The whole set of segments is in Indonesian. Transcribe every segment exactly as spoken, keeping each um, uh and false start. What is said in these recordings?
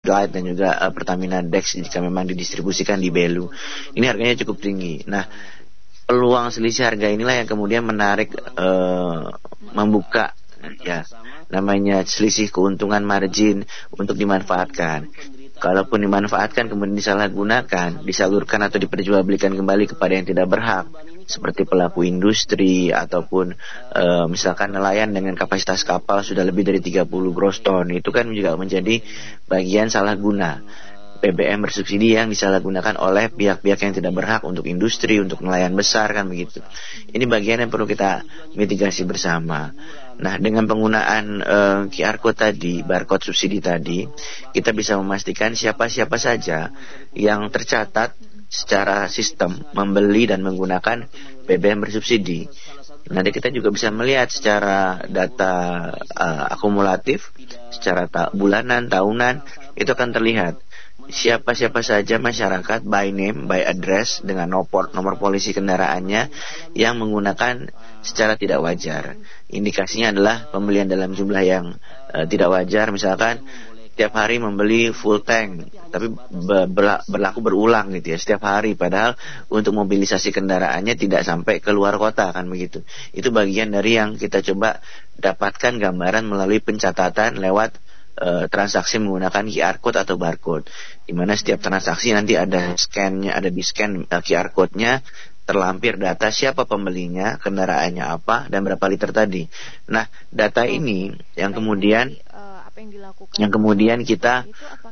Light dan juga uh, Pertamina Dex jika memang didistribusikan di Belu. Ini harganya cukup tinggi. Nah, peluang selisih harga inilah yang kemudian menarik uh, membuka ya namanya selisih keuntungan margin untuk dimanfaatkan. Kalaupun dimanfaatkan kemudian disalahgunakan, disalurkan atau diperjualbelikan kembali kepada yang tidak berhak, seperti pelaku industri ataupun e, misalkan nelayan dengan kapasitas kapal sudah lebih dari tiga puluh gross ton, itu kan juga menjadi bagian salah guna B B M bersubsidi yang disalahgunakan oleh pihak-pihak yang tidak berhak untuk industri, untuk nelayan besar kan begitu. Ini bagian yang perlu kita mitigasi bersama. Nah, dengan penggunaan uh, Q R code tadi, barcode subsidi tadi, kita bisa memastikan siapa-siapa saja yang tercatat secara sistem membeli dan menggunakan B B M bersubsidi. Nanti kita juga bisa melihat secara data uh, akumulatif, secara ta- bulanan, tahunan, itu akan terlihat siapa-siapa saja masyarakat by name, by address dengan nomor nomor polisi kendaraannya yang menggunakan secara tidak wajar. Indikasinya adalah pembelian dalam jumlah yang uh, tidak wajar, misalkan setiap hari membeli full tank, tapi berlaku berulang gitu ya, setiap hari, padahal untuk mobilisasi kendaraannya tidak sampai keluar kota kan begitu. Itu bagian dari yang kita coba dapatkan gambaran melalui pencatatan lewat Uh, transaksi menggunakan Q R code atau barcode, di mana setiap transaksi nanti ada scan-nya, ada di scan uh, Q R code-nya, terlampir data siapa pembelinya, kendaraannya apa, dan berapa liter tadi. Nah, data ini yang kemudian yang kemudian kita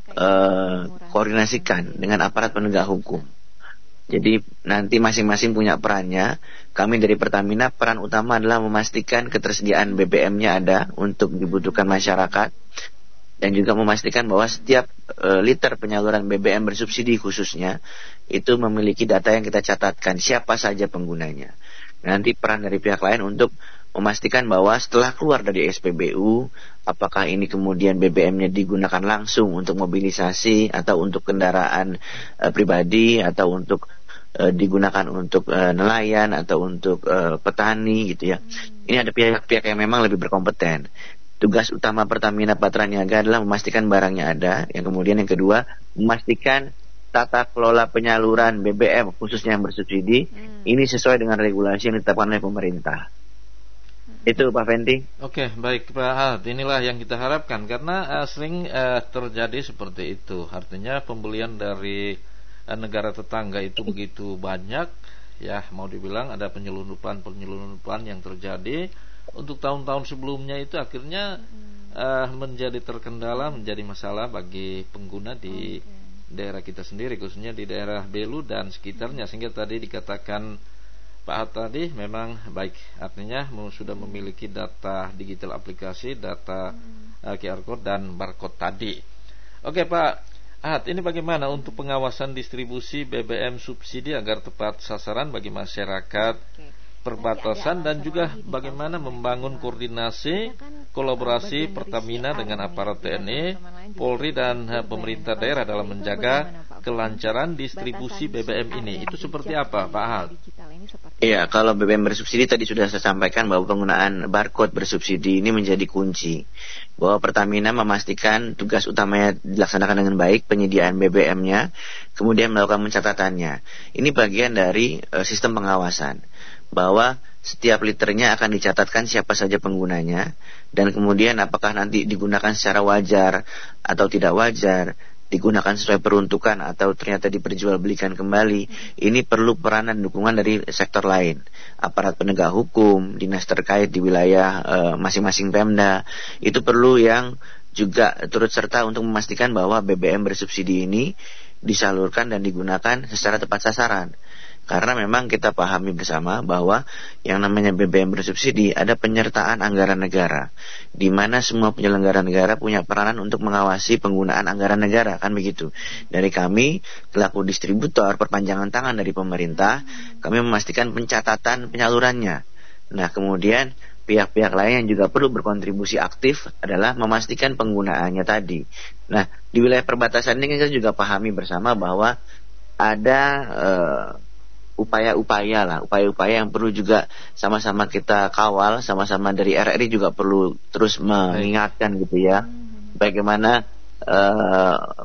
uh, koordinasikan dengan aparat penegak hukum. Jadi nanti masing-masing punya perannya. Kami dari Pertamina, peran utama adalah memastikan ketersediaan B B M-nya ada untuk dibutuhkan masyarakat, dan juga memastikan bahwa setiap e, liter penyaluran B B M bersubsidi khususnya itu memiliki data yang kita catatkan siapa saja penggunanya. Nanti peran dari pihak lain untuk memastikan bahwa setelah keluar dari S P B U, apakah ini kemudian B B M-nya digunakan langsung untuk mobilisasi atau untuk kendaraan e, pribadi atau untuk e, digunakan untuk e, nelayan atau untuk e, petani gitu ya. Ini ada pihak-pihak yang memang lebih berkompeten. Tugas utama Pertamina Patraniaga adalah memastikan barangnya ada. Yang kemudian yang kedua, memastikan tata kelola penyaluran B B M khususnya yang bersubsidi hmm. ini sesuai dengan regulasi yang ditetapkan oleh pemerintah. Hmm. Itu Pak Fenty. Oke, baik Pak Ahad. Inilah yang kita harapkan karena uh, sering uh, terjadi seperti itu. Artinya pembelian dari uh, negara tetangga itu begitu banyak, ya mau dibilang ada penyelundupan-penyelundupan yang terjadi. Untuk tahun-tahun sebelumnya itu akhirnya uh, menjadi terkendala, menjadi masalah bagi pengguna di okay. daerah kita sendiri, khususnya di daerah Belu dan sekitarnya. Sehingga tadi dikatakan Pak Ahad tadi memang baik, artinya sudah memiliki data digital aplikasi, data uh, Q R code dan barcode tadi. Oke Pak Ahad, ini bagaimana untuk pengawasan distribusi B B M subsidi agar tepat sasaran bagi masyarakat okay. perbatasan, dan juga bagaimana membangun koordinasi kolaborasi Pertamina dengan aparat T N I, Polri dan pemerintah daerah dalam menjaga kelancaran distribusi B B M ini. Itu seperti apa Pak Ahad? Iya, kalau B B M bersubsidi tadi sudah saya sampaikan bahwa penggunaan barcode bersubsidi ini menjadi kunci. Bahwa Pertamina memastikan tugas utamanya dilaksanakan dengan baik, penyediaan B B M-nya, kemudian melakukan pencatatannya. Ini bagian dari uh, sistem pengawasan, bahwa setiap liternya akan dicatatkan siapa saja penggunanya, dan kemudian apakah nanti digunakan secara wajar atau tidak wajar, digunakan sesuai peruntukan atau ternyata diperjualbelikan kembali. Ini perlu peranan dukungan dari sektor lain, aparat penegak hukum, dinas terkait di wilayah e, masing-masing Pemda. Itu perlu yang juga turut serta untuk memastikan bahwa B B M bersubsidi ini disalurkan dan digunakan secara tepat sasaran. Karena memang kita pahami bersama bahwa yang namanya B B M bersubsidi ada penyertaan anggaran negara, di mana semua penyelenggara negara punya peranan untuk mengawasi penggunaan anggaran negara, kan begitu. Dari kami, selaku distributor perpanjangan tangan dari pemerintah, kami memastikan pencatatan penyalurannya. Nah, kemudian pihak-pihak lain yang juga perlu berkontribusi aktif adalah memastikan penggunaannya tadi. Nah, di wilayah perbatasan ini kita juga pahami bersama bahwa ada uh, upaya-upaya lah, upaya-upaya yang perlu juga sama-sama kita kawal, sama-sama dari R R I juga perlu terus mengingatkan gitu ya, bagaimana uh,